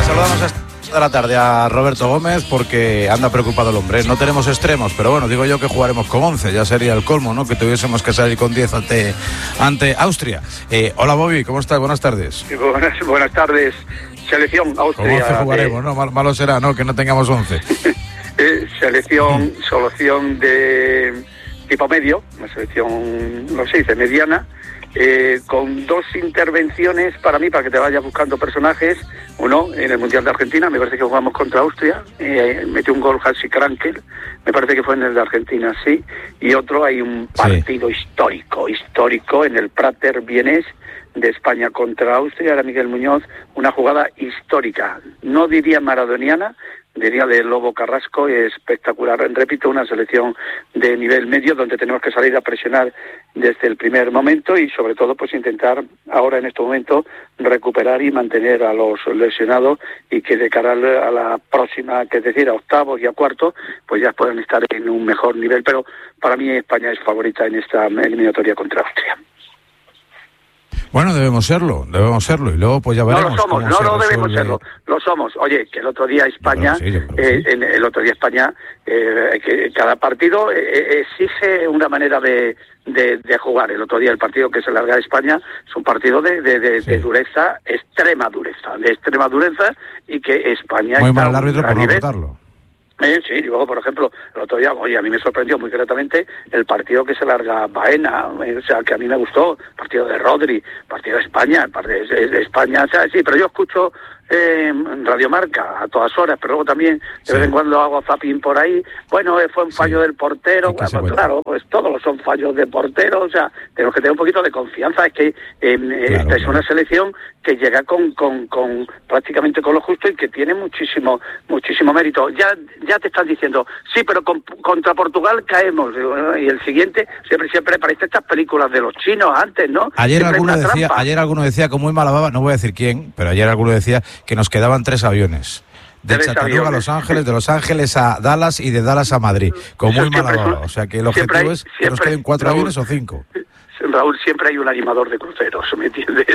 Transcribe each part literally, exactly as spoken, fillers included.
saludamos a esta de la tarde a Roberto Gómez porque anda preocupado el hombre. No tenemos extremos, pero bueno, digo yo que jugaremos con once, ya sería el colmo, ¿no? Que tuviésemos que salir con diez ante, ante Austria. Eh, hola Bobby, ¿cómo estás? Buenas tardes. Buenas, buenas tardes. Selección Austria. Con once jugaremos, de... ¿no? Mal, malo será, ¿no? Que no tengamos once. eh, selección, solución de tipo medio, una selección, no sé, de mediana. Eh, con dos intervenciones para mí, para que te vayas buscando personajes. Uno, en el Mundial de Argentina, me parece que jugamos contra Austria, eh, metió un gol Hansi Krankel, me parece que fue en el de Argentina, sí. Y otro, hay un partido sí. histórico, histórico, en el Prater vienés, de España contra Austria, era Miguel Muñoz, una jugada histórica, no diría maradoniana, diría de Lobo Carrasco, espectacular. Repito, una selección de nivel medio donde tenemos que salir a presionar desde el primer momento y sobre todo pues intentar ahora en este momento recuperar y mantener a los lesionados y que de cara a la próxima, que es decir, a octavos y a cuartos, pues ya puedan estar en un mejor nivel. Pero para mí España es favorita en esta eliminatoria contra Austria. Bueno, debemos serlo, debemos serlo y luego pues ya veremos. No lo somos, no, no debemos serlo, lo somos. Oye, que el otro día España, sí, eh, sí. en el otro día España, eh, que cada partido eh, exige una manera de, de, de jugar. El otro día el partido que se larga de España es un partido de, de, de, sí. de dureza, extrema dureza, de extrema dureza y que España muy está mal el árbitro por no votarlo. Eh, sí, y luego, por ejemplo, el otro día, oye, a mí me sorprendió muy gratamente el partido que se larga Baena, eh, o sea, que a mí me gustó, partido de Rodri, partido de España, partido de, de España, o sea, sí, pero yo escucho eh, Radio Marca a todas horas, pero luego también de sí. vez en cuando hago zapping por ahí, bueno, eh, fue un fallo sí. del portero, bueno, pues, claro, pues todos son fallos de portero, o sea, tenemos que tener un poquito de confianza, es que eh, claro, esta claro. es una selección que llega con, con, con prácticamente con lo justo y que tiene muchísimo, muchísimo mérito. Ya ya te están diciendo, sí, pero con, contra Portugal caemos, y el siguiente, siempre siempre parece estas películas de los chinos antes, ¿no? Ayer siempre alguno decía, trampa. ayer alguno decía con muy mala baba, no voy a decir quién, pero ayer alguno decía que nos quedaban tres aviones. De Chattanooga a Los Ángeles, de Los Ángeles a Dallas y de Dallas a Madrid, con muy mala baba. O sea que el objetivo hay, es que nos queden cuatro Raúl, aviones o cinco. Raúl, siempre hay un animador de cruceros, ¿me entiendes?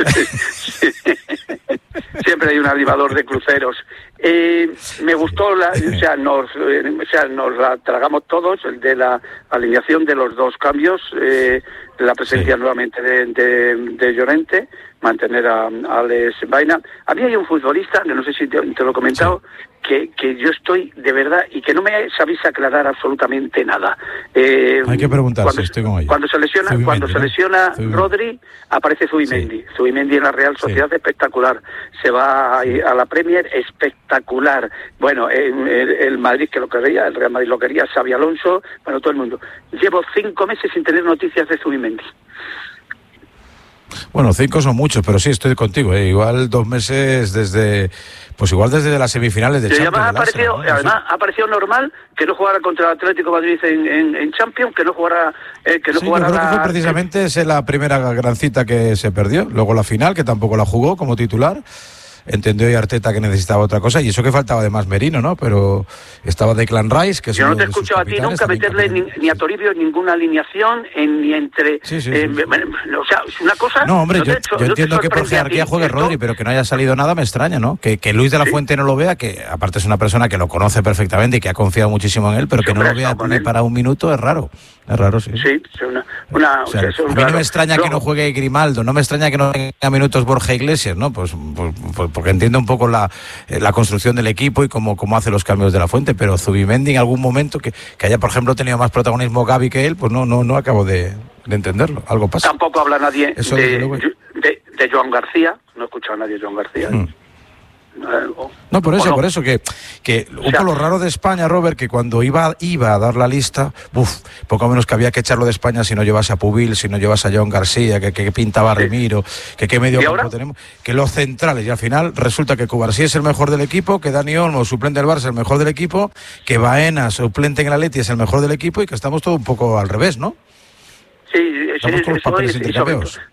Siempre hay un animador de cruceros. Eh, me gustó, la, o sea, nos, eh, o sea, nos la tragamos todos, el de la alineación de los dos cambios, eh, la presencia sí. nuevamente de, de, de Llorente, mantener a, a Alex Baena. A mí hay un futbolista, que no sé si te, te lo he comentado, sí. que, que yo estoy de verdad y que no me sabéis aclarar absolutamente nada. Eh, hay que preguntar cuando, si estoy con ella. Cuando se lesiona, Zubimendi, cuando se lesiona ¿no? Rodri, aparece Zubimendi. Sí. Zubimendi en la Real Sociedad sí. espectacular. Se va a, a la Premier, espectacular. Bueno, el, el, el Madrid que lo quería, el Real Madrid lo quería, Xabi Alonso, bueno, todo el mundo. Llevo cinco meses sin tener noticias de Zubimendi. Bueno, cinco son muchos, pero sí, estoy contigo, ¿eh? Igual dos meses desde, pues igual desde las semifinales de y Champions. Además, ha parecido, ¿no? además ha parecido normal que no jugara contra el Atlético Madrid en, en, en Champions, que no jugara... Eh, que no sí, jugara yo creo la... que fue precisamente esa la primera gran cita que se perdió, luego la final, que tampoco la jugó como titular. Entendió y Arteta que necesitaba otra cosa, y eso que faltaba además Merino, ¿no? Pero estaba Declan Rice, que es Yo uno no te he de sus escuchado a ti nunca meterle ni, ni a Toribio ninguna alineación en, ni entre... Sí, sí, eh, sí, sí. O sea, es una cosa... No, hombre, no yo, hecho, yo no entiendo que por jerarquía juegue Rodri, pero que no haya salido nada me extraña, ¿no? Que, que Luis de la ¿Sí? Fuente no lo vea, que aparte es una persona que lo conoce perfectamente y que ha confiado muchísimo en él, pero que no lo vea ni para un minuto es raro. Es raro, sí. Sí, es una... una o sea, o sea, a mí raro. no me extraña no. que no juegue Grimaldo, no me extraña que no tenga minutos Borja Iglesias, ¿no? Pues, pues, pues porque entiendo un poco la, la construcción del equipo y cómo, cómo hace los cambios de la Fuente, pero Zubimendi en algún momento que, que haya, por ejemplo, tenido más protagonismo Gavi que él, pues no, no, no acabo de, de entenderlo. Algo pasa. Tampoco habla nadie Eso de, luego... de, de Joan García, no he escuchado a nadie de Joan García. Mm. No, por eso, no. por eso, que, que un o sea, poco lo raro de España, Robert, que cuando iba, iba a dar la lista, uf, poco menos que había que echarlo de España si no llevase a Pubil, si no llevase a Joan García, que, que pintaba a sí. Remiro, que qué medio campo tenemos, que los centrales, y al final resulta que Cubarsí es el mejor del equipo, que Dani Olmo, suplente del Barça, es el mejor del equipo, que Baena, suplente en el Atleti, es el mejor del equipo, y que estamos todo un poco al revés, ¿no? Sí, estamos sí, con los papeles intercambiados.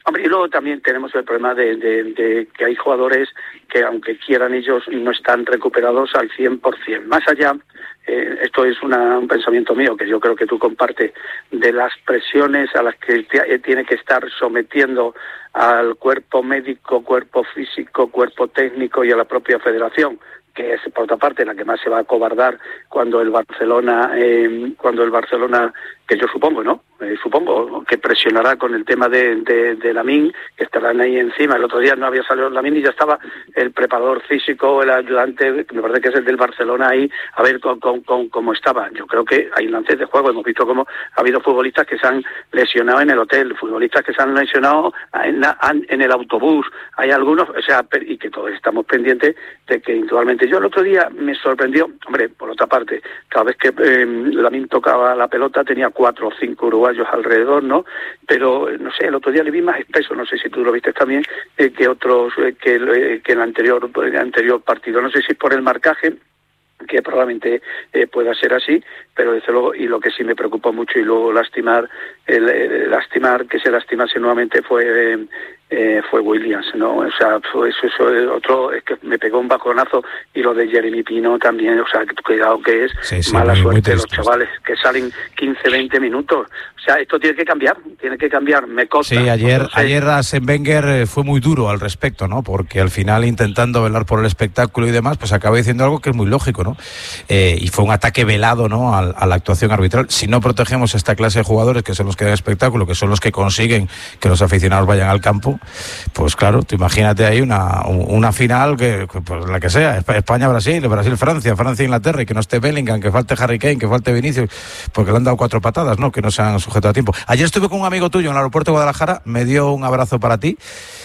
Hombre, y luego también tenemos el problema de, de, de que hay jugadores que, aunque quieran ellos, no están recuperados al cien por ciento. Más allá, eh, esto es una, un pensamiento mío, que yo creo que tú compartes, de las presiones a las que t- tiene que estar sometiendo al cuerpo médico, cuerpo físico, cuerpo técnico y a la propia federación, que es, por otra parte, la que más se va a acobardar cuando el Barcelona, eh, cuando el Barcelona, que yo supongo, ¿no? Eh, supongo que presionará con el tema de, de, de Lamine, que estarán ahí encima. El otro día no había salido Lamine y ya estaba el preparador físico, el ayudante, que me parece que es el del Barcelona ahí, a ver con, con, con, cómo estaba. Yo creo que hay lances de juego. Hemos visto cómo ha habido futbolistas que se han lesionado en el hotel, futbolistas que se han lesionado en, la, en el autobús. Hay algunos, o sea, y que todos estamos pendientes de que indudablemente. Yo el otro día me sorprendió, hombre, por otra parte, cada vez que eh, Lamine tocaba la pelota tenía cuatro o cinco uruguayos alrededor, ¿no? Pero, no sé, el otro día le vi más espeso, no sé si tú lo viste también, eh, que otros, eh, que, eh, que en el anterior, en el anterior partido. No sé si es por el marcaje, que probablemente eh, pueda ser así, pero desde luego, y lo que sí me preocupó mucho y luego lastimar, el, el lastimar, que se lastimase nuevamente fue eh, eh, fue Williams, ¿no? O sea, fue eso, eso eh, otro, es que me pegó un bajonazo, y lo de Jeremy Pino también, o sea, cuidado que es sí, sí, mala muy, suerte muy los chavales que salen quince, veinte minutos. O sea, esto tiene que cambiar, tiene que cambiar, me consta. Sí, ayer, Entonces, ayer Arsène Wenger fue muy duro al respecto, ¿no? Porque al final, intentando velar por el espectáculo y demás, pues acaba diciendo algo que es muy lógico, ¿no? Eh, y fue un ataque velado, ¿no? A, a la actuación arbitral. Si no protegemos esta clase de jugadores, que son los que dan espectáculo, que son los que consiguen que los aficionados vayan al campo, pues claro, tú imagínate ahí una, una final que, pues la que sea, España-Brasil, Brasil-Francia, Francia-Inglaterra, y que no esté Bellingham, que falte Harry Kane, que falte Vinicius, porque le han dado cuatro patadas, ¿no? Que no se han sujetado a tiempo. Ayer estuve con un amigo tuyo en el aeropuerto de Guadalajara, me dio un abrazo para ti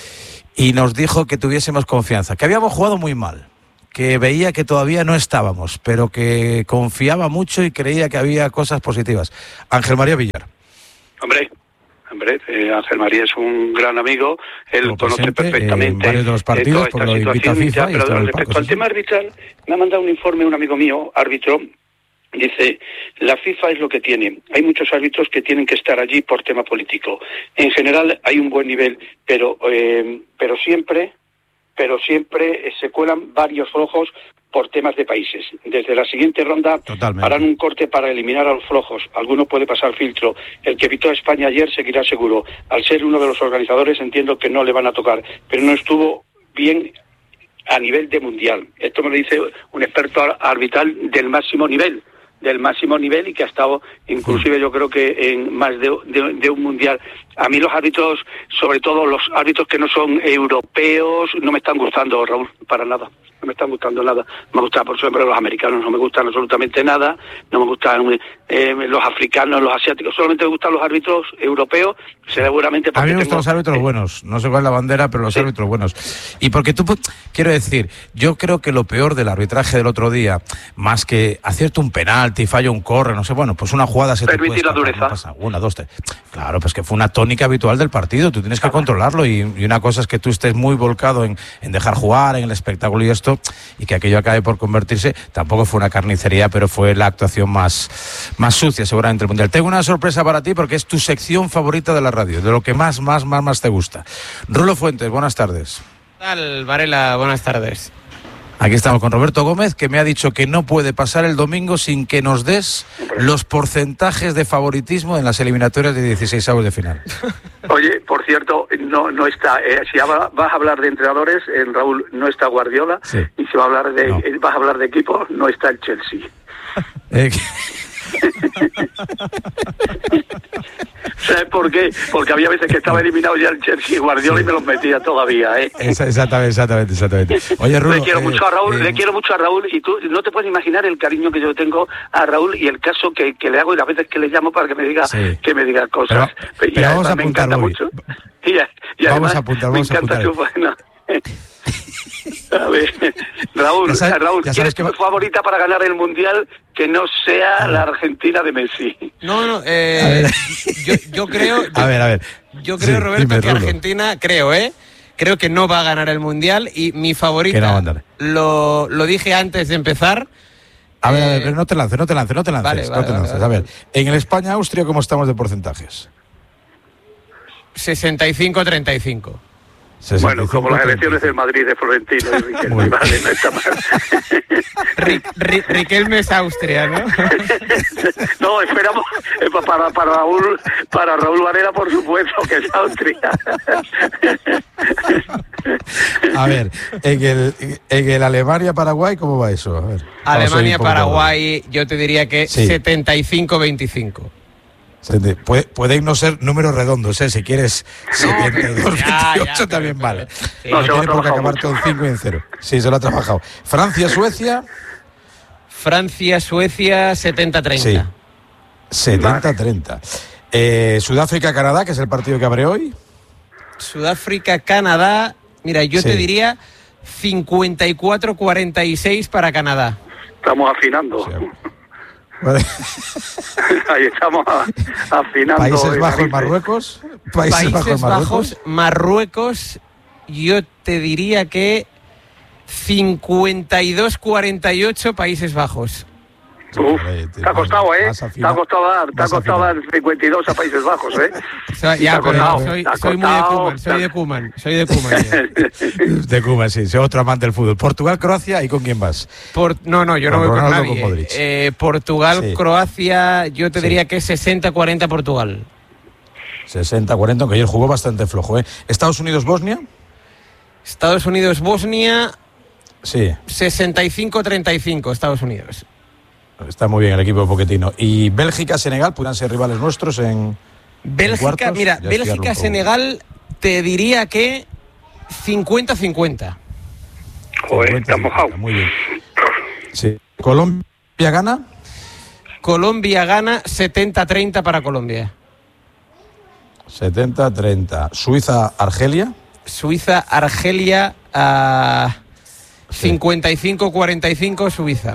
y nos dijo que tuviésemos confianza, que habíamos jugado muy mal, que veía que todavía no estábamos, pero que confiaba mucho y creía que había cosas positivas. Ángel María Villar. Hombre, hombre, eh, Ángel María es un gran amigo, él Como conoce presente, perfectamente eh, varios de los partidos, eh, porque toda lo esta invita situación. FIFA Ya, y pero está en el respecto palco, al sí, tema sí. arbitral, me ha mandado un informe un amigo mío, árbitro. Dice, la FIFA es lo que tiene. Hay muchos árbitros que tienen que estar allí por tema político. En general hay un buen nivel, pero eh, pero siempre, pero siempre se cuelan varios flojos por temas de países. Desde la siguiente ronda Totalmente. harán un corte para eliminar a los flojos. Alguno puede pasar filtro. El que evitó a España ayer seguirá seguro. Al ser uno de los organizadores entiendo que no le van a tocar, pero no estuvo bien a nivel de mundial. Esto me lo dice un experto arbitral del máximo nivel. del máximo nivel y que ha estado inclusive yo creo que en más de, de, de un mundial. A mí los árbitros, sobre todo los árbitros que no son europeos, no me están gustando, Raúl, para nada. No me están gustando nada. Me gustan, por ejemplo, los americanos, no me gustan absolutamente nada. No me gustan eh, los africanos, los asiáticos. Solamente me gustan los árbitros europeos, seguramente porque a mí me gustan tengo... los árbitros buenos, no sé cuál es la bandera, pero los sí. árbitros buenos. Y porque tú, quiero decir, yo creo que lo peor del arbitraje del otro día, más que acierto un penalti, fallo un corre, no sé, bueno, pues una jugada se te puede escapar, la dureza. No pasa, una, dos, tres. Claro, pues que fue una tónica habitual del partido, tú tienes que claro. controlarlo y, y una cosa es que tú estés muy volcado en, en dejar jugar, en el espectáculo y esto, y que aquello acabe por convertirse, tampoco fue una carnicería, pero fue la actuación más, más sucia seguramente del Mundial. Tengo una sorpresa para ti porque es tu sección favorita de la radio, de lo que más, más, más, más te gusta. Rulo Fuentes, buenas tardes. ¿Qué tal, Varela? Buenas tardes. Aquí estamos con Roberto Gómez, que me ha dicho que no puede pasar el domingo sin que nos des los porcentajes de favoritismo en las eliminatorias de dieciseisavos de final. Oye, por cierto, no no está, eh, si vas a hablar de entrenadores, eh, Raúl, no está Guardiola, sí. y si vas a hablar de, no. eh, vas a hablar de equipos, no está el Chelsea. Eh, ¿Sabes por qué? Porque había veces que estaba eliminado ya el Chelsea y Guardiola sí. y me los metía todavía, ¿eh? Exactamente, exactamente, exactamente. Oye, Rulo, le quiero eh, mucho a Raúl, eh, le quiero mucho a Raúl y tú no te puedes imaginar el cariño que yo tengo a Raúl y el caso que, que le hago y las veces que le llamo para que me diga sí. que me diga cosas. Pero, y pero vamos a me apuntar encanta hoy. mucho. Y, y vamos a apuntar, vamos me a apuntar. Su, bueno, a ver, Raúl, sabes, Raúl, ¿quién es tu que... favorita para ganar el Mundial que no sea la Argentina de Messi? No, no, eh, yo, yo creo... Yo, a ver, a ver. Yo creo, sí, Roberto, dime, que Rulo. Argentina, creo, ¿eh? Creo que no va a ganar el Mundial y mi favorita, no lo, lo dije antes de empezar... A ver, eh... a ver, no te lances, no te lances, no te lances, vale, no vale, te lances. Vale, vale. A ver, en el España-Austria, ¿cómo estamos de porcentajes? sesenta y cinco treinta y cinco. Bueno, como las elecciones del Madrid de Florentino. Muy vale, no está mal. Riquelme es Austria, ¿no? No, esperamos para, para Raúl para Raúl Varela, por supuesto, que es Austria. A ver, en el, en el Alemania-Paraguay, ¿cómo va eso? A ver, Alemania-Paraguay, yo te diría que sí. setenta y cinco veinticinco. Puede, pueden no ser números redondos, ¿eh? Si quieres setenta y dos veintiocho también pero, vale. Sí, no, no tiene por qué acabar todo en cinco y en cero. Sí, se lo ha trabajado. Francia-Suecia. Francia-Suecia setenta treinta. Sí, setenta treinta. Eh, Sudáfrica-Canadá, que es el partido que abre hoy. Sudáfrica-Canadá, mira, yo sí. te diría cincuenta y cuatro cuarenta y seis para Canadá. Estamos afinando. Sí. Vale. Ahí estamos afinando. Países Bajos, Marruecos. Países, Países Bajos, Marruecos. Marruecos, yo te diría que cincuenta y dos cuarenta y ocho Países Bajos. Uf, te ha costado, ¿eh? Te ha costado dar, te ha costado dar cincuenta y dos a Países Bajos, ¿eh? O sea, ya, pero costado, soy, soy muy de Koeman, soy de Koeman, soy de Koeman. De Koeman, sí, soy otro amante del fútbol. Portugal, Croacia, ¿y con quién vas? Por, no, no, yo con no voy Ronaldo, con nadie. Con eh, Portugal, sí. Croacia, yo te sí. diría que sesenta cuarenta Portugal. sesenta cuarenta, aunque ayer jugó bastante flojo, ¿eh? Estados Unidos, Bosnia. Estados Unidos, Bosnia. Sí. sesenta y cinco treinta y cinco, Estados Unidos. Está muy bien el equipo de Pochettino. ¿Y Bélgica-Senegal podrán ser rivales nuestros en Bélgica? En mira, Bélgica-Senegal te diría que cincuenta cincuenta. Joder, está mojado. Muy bien. Sí. ¿Colombia gana? Colombia gana setenta treinta para Colombia. setenta treinta. ¿Suiza-Argelia? Suiza-Argelia a sí. cincuenta y cinco cuarenta y cinco Suiza.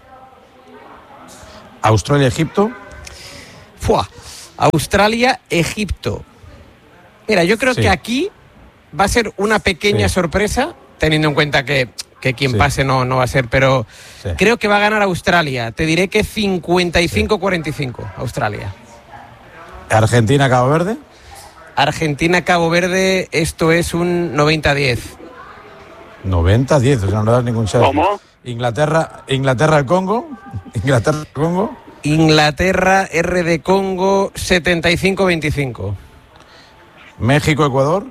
¿Australia-Egipto? Fua. Australia-Egipto. Mira, yo creo sí. que aquí va a ser una pequeña sí. sorpresa, teniendo en cuenta que, que quien sí. pase no, no va a ser, pero sí. creo que va a ganar Australia. Te diré que cincuenta y cinco cuarenta y cinco, Australia. ¿Argentina-Cabo Verde? Argentina-Cabo Verde, esto es un noventa diez. noventa diez, o sea, no das ningún chance. ¿Cómo? Inglaterra, Inglaterra el Congo, Inglaterra el Congo. Inglaterra R de Congo setenta y cinco veinticinco. México Ecuador.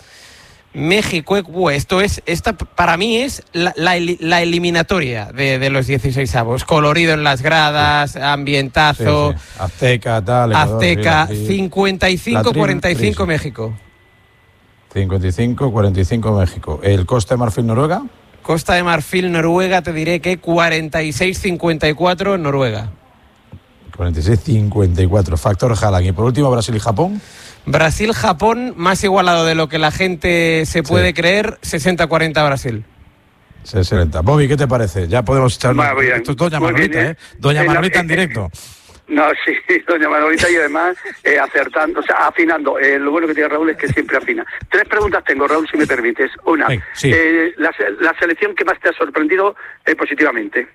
México Ecuador. Esto es, esta para mí es la, la, la eliminatoria de, de los dieciseisavos. Colorido en las gradas, ambientazo. Sí, sí. Azteca, tal. Ecuador, Azteca, sí, cincuenta y cinco cuarenta y cinco México. cincuenta y cinco cuarenta y cinco México. ¿El Costa de Marfil Noruega? Costa de Marfil, Noruega, te diré que cuarenta y seis cincuenta y cuatro Noruega. cuarenta y seis cincuenta y cuatro, factor Haaland. Y por último, Brasil y Japón. Brasil-Japón, más igualado de lo que la gente se puede sí. creer, sesenta cuarenta Brasil. sesenta. Bobby, ¿qué te parece? Ya podemos echar... Esto es Doña Manolita, ¿eh? Doña Manolita en directo. No, sí, doña Manolita, y además eh, acertando, o sea, afinando. Eh, lo bueno que tiene Raúl es que siempre afina. Tres preguntas tengo, Raúl, si me permites. Una, sí, sí. Eh, la, la selección que más te ha sorprendido eh, positivamente.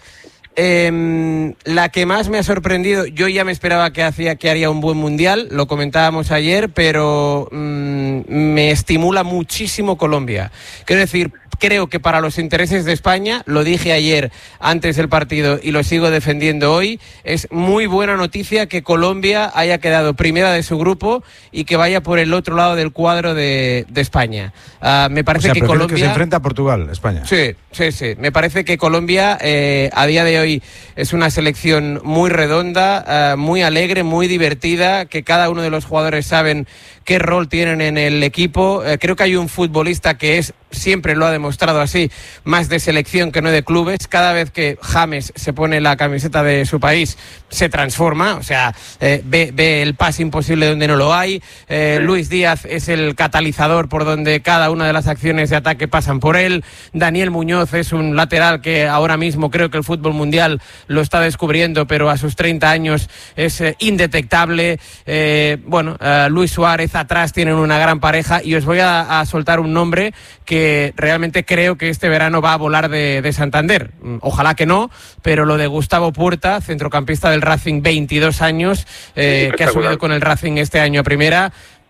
Eh, la que más me ha sorprendido, yo ya me esperaba que hacía que haría un buen mundial, lo comentábamos ayer, pero mmm, me estimula muchísimo Colombia. Quiero decir, creo que para los intereses de España, lo dije ayer antes del partido y lo sigo defendiendo hoy, es muy buena noticia que Colombia haya quedado primera de su grupo y que vaya por el otro lado del cuadro de, de España. Uh, me parece o sea, que Colombia... que se enfrenta a Portugal, España. Sí, sí, sí. Me parece que Colombia eh, a día de hoy es una selección muy redonda, uh, muy alegre, muy divertida, que cada uno de los jugadores saben qué rol tienen en el equipo. Uh, creo que hay un futbolista que es, siempre lo ha demostrado así, más de selección que no de clubes. Cada vez que James se pone la camiseta de su país, se transforma, o sea, eh, ve, ve el pase imposible donde no lo hay. Eh, Luis Díaz es el catalizador por donde cada una de las acciones de ataque pasan por él. Daniel Muñoz es un lateral que ahora mismo creo que el fútbol mundial lo está descubriendo, pero a sus treinta años es eh, indetectable. Eh, bueno, eh, Luis Suárez atrás tienen una gran pareja y os voy a, a soltar un nombre que realmente creo que este verano va a volar de, de Santander. Ojalá que no, pero lo de Gustavo Puerta, centrocampista del Racing, veintidós años, eh, que ha subido con el Racing este año a primera.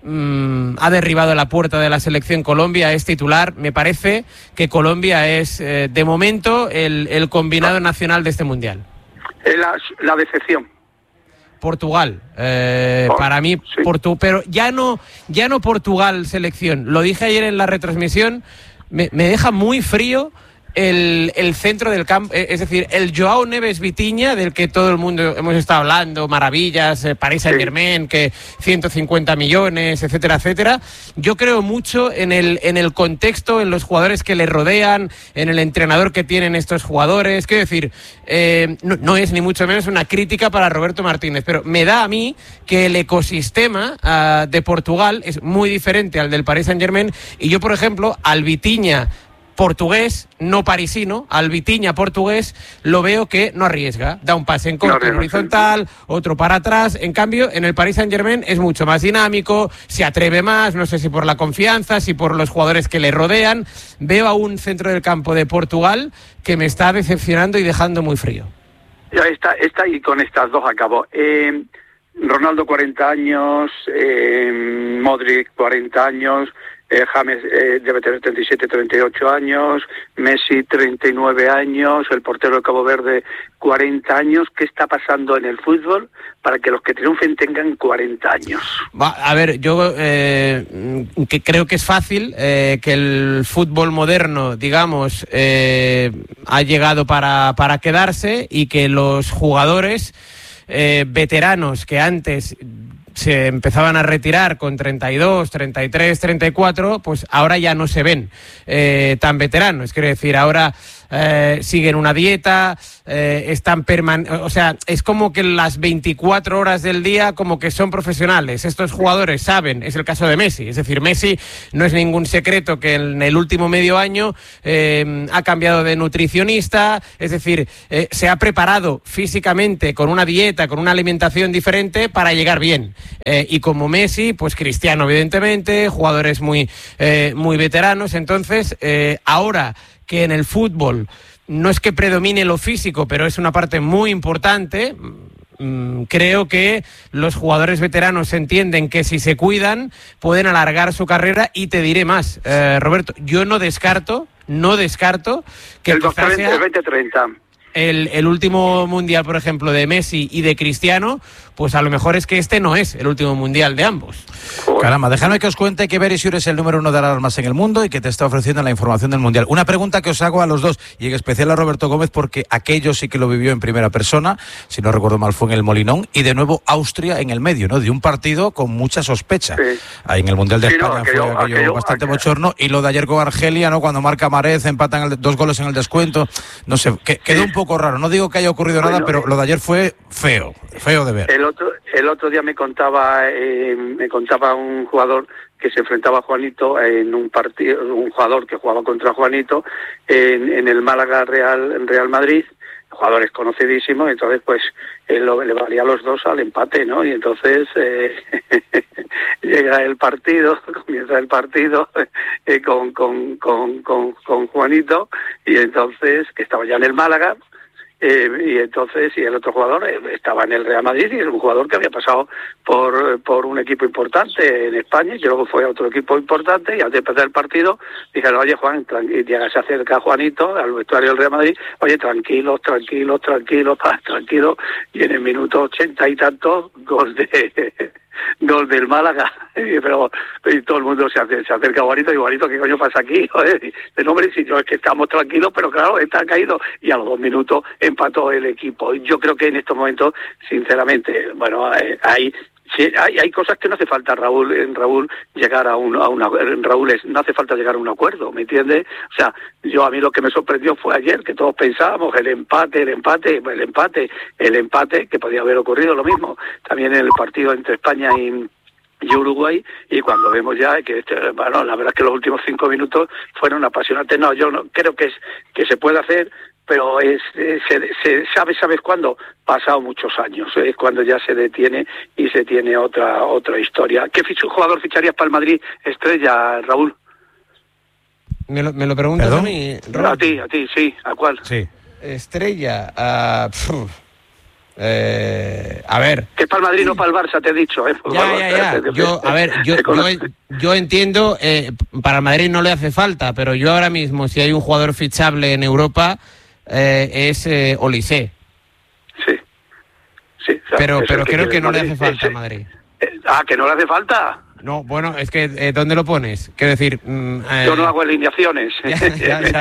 mmm, ha derribado la puerta de la selección Colombia, es titular. Me parece que Colombia es, eh, de momento, el, el combinado nacional de este Mundial. La, la decepción. Portugal, eh, oh, para mí, sí. Portu pero ya no, ya no Portugal selección. Lo dije ayer en la retransmisión, me, me deja muy frío el, el centro del campo, es decir, el Joao Neves Vitinha, del que todo el mundo hemos estado hablando, maravillas, eh, Paris Saint-Germain, sí. que ciento cincuenta millones, etcétera, etcétera. Yo creo mucho en el, en el contexto, en los jugadores que le rodean, en el entrenador que tienen estos jugadores. Quiero decir, eh, no, no es ni mucho menos una crítica para Roberto Martínez, pero me da a mí que el ecosistema uh, de Portugal es muy diferente al del Paris Saint-Germain, y yo, por ejemplo, al Vitinha portugués, no parisino, al Vitinha portugués, lo veo que no arriesga, da un pase en corto, en horizontal, otro para atrás. En cambio, en el Paris Saint-Germain es mucho más dinámico, se atreve más, no sé si por la confianza, si por los jugadores que le rodean. Veo a un centro del campo de Portugal que me está decepcionando y dejando muy frío. Ya está, está y con estas dos acabo. Eh, Ronaldo cuarenta años, eh, Modric cuarenta años, Eh, James eh, debe tener treinta y siete, treinta y ocho años, Messi treinta y nueve años, el portero de Cabo Verde cuarenta años. ¿Qué está pasando en el fútbol para que los que triunfen tengan cuarenta años? Va, a ver, yo eh, que creo que es fácil, eh, que el fútbol moderno, digamos, eh, ha llegado para, para quedarse, y que los jugadores eh, veteranos que antes se empezaban a retirar con treinta y dos, treinta y tres, treinta y cuatro, pues ahora ya no se ven eh, tan veteranos. Quiero decir, ahora eh, siguen una dieta, eh, están perman o sea, es como que las veinticuatro horas del día como que son profesionales. Estos jugadores saben, es el caso de Messi, es decir, Messi no es ningún secreto que en el último medio año eh, ha cambiado de nutricionista, es decir, eh, se ha preparado físicamente con una dieta, con una alimentación diferente para llegar bien. Eh, y como Messi, pues Cristiano, evidentemente, jugadores muy, eh, muy veteranos. Entonces, eh, ahora que en el fútbol no es que predomine lo físico, pero es una parte muy importante, mmm, creo que los jugadores veteranos entienden que si se cuidan pueden alargar su carrera. Y te diré más, eh, Roberto, yo no descarto, no descarto que el quizás sea veinte treinta. El, el último mundial, por ejemplo, de Messi y de Cristiano, pues a lo mejor es que este no es el último mundial de ambos. Caramba, dejadme que os cuente que Verisure es el número uno de alarmas en el mundo y que te está ofreciendo la información del mundial. Una pregunta que os hago a los dos, y en especial a Roberto Gómez, porque aquello sí que lo vivió en primera persona, si no recuerdo mal fue en el Molinón, y de nuevo Austria en el medio, ¿no? De un partido con mucha sospecha. Sí. Ahí en el mundial de sí, España no, aquello, fue aquello, aquello bastante aquello. bochorno, y lo de ayer con Argelia, ¿no? Cuando marca Marez, empatan el, dos goles en el descuento, no sé, que, quedó un poco raro. No digo que haya ocurrido bueno, nada, pero lo de ayer fue feo, feo de ver. El otro, el otro día me contaba, eh, me contaba un jugador que se enfrentaba a Juanito en un partido, un jugador que jugaba contra Juanito en, en el Málaga Real, en Real Madrid, jugadores conocidísimos. Entonces pues él lo, le valía a los dos al empate, ¿no? Y entonces eh, llega el partido, comienza el partido eh, con, con, con, con, con Juanito, y entonces, que estaba ya en el Málaga, Eh, y entonces, y el otro jugador eh, estaba en el Real Madrid, y era un jugador que había pasado por por un equipo importante en España, y luego fue a otro equipo importante, y al empezar el partido dijeron: oye, Juan, y llega, se acerca a Juanito al vestuario del Real Madrid: oye, tranquilos, tranquilos, tranquilos, tranquilos, y en el minuto ochenta y tanto, gol de gol del Málaga. Pero y todo el mundo se, hace, se acerca a Juanito, y Juanito, ¿qué coño pasa aquí? Joder, de nombre, si yo es que estamos tranquilos, pero claro, está caído, y a los dos minutos empató el equipo. Yo creo que en estos momentos, sinceramente, bueno, hay sí, hay, hay cosas que no hace falta, Raúl, en Raúl llegar a un, a una, en Raúl es, no hace falta llegar a un acuerdo, ¿me entiendes? O sea, yo a mí lo que me sorprendió fue ayer, que todos pensábamos el empate, el empate, el empate, el empate, que podía haber ocurrido lo mismo también en el partido entre España y y Uruguay, y cuando vemos ya que este, bueno, la verdad es que los últimos cinco minutos fueron apasionantes. No, yo no creo que es que se puede hacer, pero es, es se, se sabe sabes cuándo, pasado muchos años, es cuando ya se detiene y se tiene otra otra historia. ¿Qué fichu, jugador ficharías para el Madrid estrella, Raúl? Me lo, me lo preguntas a mí, Robert. A ti, a ti, sí, ¿a cuál? Sí. Estrella, uh, Eh, a ver. Que es para el Madrid, no para el Barça, te he dicho. ¿eh? Ya, ya, ya. Yo, a ver, yo, yo, yo entiendo, eh, para el Madrid no le hace falta, pero yo ahora mismo, si hay un jugador fichable en Europa, eh, es eh, Olise. Sí. Sí. O sea, pero pero que creo que no Madrid, le hace falta ese, a Madrid. Eh, ah, que no le hace falta. No, bueno, es que eh, ¿dónde lo pones? Quiero decir... Mm, eh... Yo no hago alineaciones. Ya, ya, ya,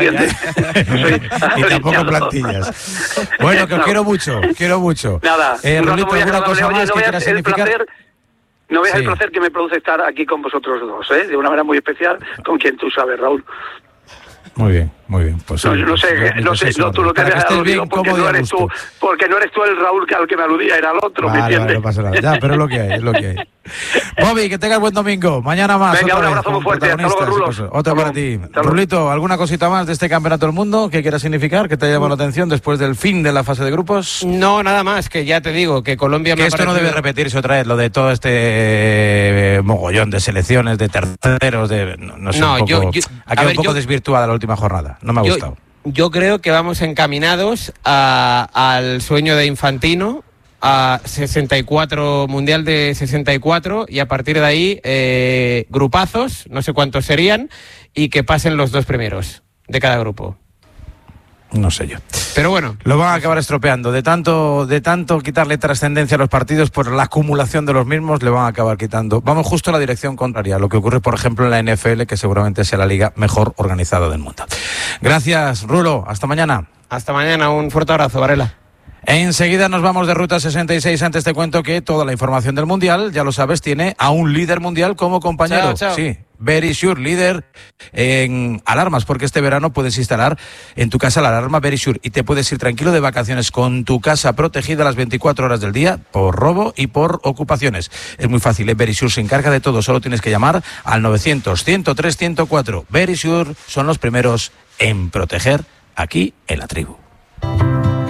ya. Y tampoco plantillas. Bueno, que os no. quiero mucho, quiero mucho. Nada, eh, no, Rolito, ¿alguna cosa Oye, más no que veas quieras significar? Placer, no veas sí. el placer que me produce estar aquí con vosotros dos, ¿eh? De una manera muy especial, con quien tú sabes, Raúl. Muy bien, muy bien. Pues, no, no sé, no sé, no, tú no te dejas aludido porque no eres tú, porque no eres tú el Raúl que al que me aludía, era el otro, vale, ¿me entiendes? Vale, no pasa nada. Ya, pero es lo que hay, es lo que hay. Bobby, que tengas buen domingo. Mañana más. Venga, otra un vez, abrazo muy fuerte. Hasta luego, Rulos. Otra para ti. Rulito, ¿alguna cosita más de este campeonato del mundo que quieras significar, que te haya llamado la atención después del fin de la fase de grupos? No, nada más, que ya te digo, que Colombia... Que me esto parecido... no debe repetirse otra vez, lo de todo este eh, mogollón de selecciones, de terceros, de... No, no sé, no, un poco, yo, yo, ha quedado ver, un poco yo, desvirtuada la última jornada. No me ha yo, gustado. Yo creo que vamos encaminados a, al sueño de Infantino, a sesenta y cuatro, Mundial de sesenta y cuatro, y a partir de ahí eh, grupazos, no sé cuántos serían, y que pasen los dos primeros de cada grupo. No sé yo. Pero bueno. Lo van a acabar estropeando. De tanto, de tanto quitarle trascendencia a los partidos por la acumulación de los mismos, le van a acabar quitando. Vamos justo a la dirección contraria, lo que ocurre, por ejemplo, en la N F L, que seguramente sea la liga mejor organizada del mundo. Gracias, Rulo. Hasta mañana. Hasta mañana. Un fuerte abrazo, Varela. Enseguida nos vamos de Ruta sesenta y seis. Antes te cuento que toda la información del Mundial, ya lo sabes, tiene a un líder mundial como compañero. Chao, chao. Sí, Verisure, líder en alarmas, porque este verano puedes instalar en tu casa la alarma Verisure y te puedes ir tranquilo de vacaciones con tu casa protegida las veinticuatro horas del día por robo y por ocupaciones. Es muy fácil, ¿eh? Verisure se encarga de todo, solo tienes que llamar al novecientos, ciento tres, ciento cuatro. Verisure son los primeros en proteger aquí en la tribu.